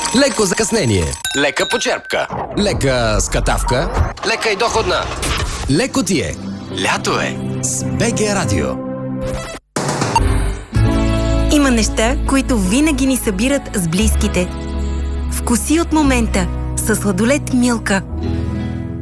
Леко закъснение, лека почерпка, лека скатавка, лека и доходна. Леко ти е. Лято е с БГ Радио. Има неща, които винаги ни събират с близките. Вкуси от момента със сладолед Милка.